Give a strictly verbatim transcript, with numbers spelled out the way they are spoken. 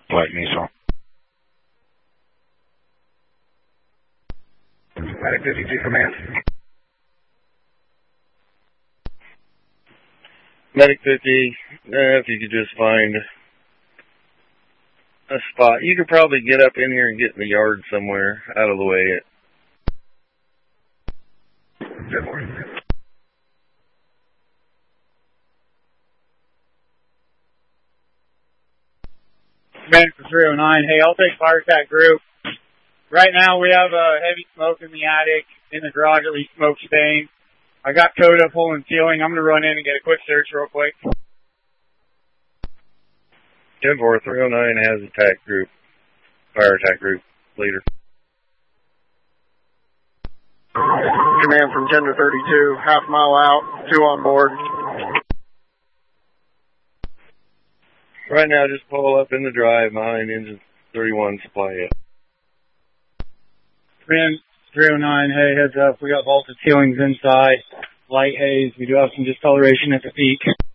Flight Nissan. Medic fifty-two command. Medic fifty, uh, if you could just find a spot. You could probably get up in here and get in the yard somewhere out of the way. Good morning. Command for three oh nine. Hey, I'll take fire attack group. Right now we have uh, heavy smoke in the attic, in the garage, at least smoke stain. I got code up, hole in ceiling. I'm going to run in and get a quick search real quick. ten four, three oh nine has attack group, fire attack group leader. Command from Gender thirty-two, half mile out, two on board. Right now, just pull up in the drive behind engine thirty-one supply it. Command three oh nine, hey, heads up. We got vaulted ceilings inside, light haze. We do have some discoloration at the peak.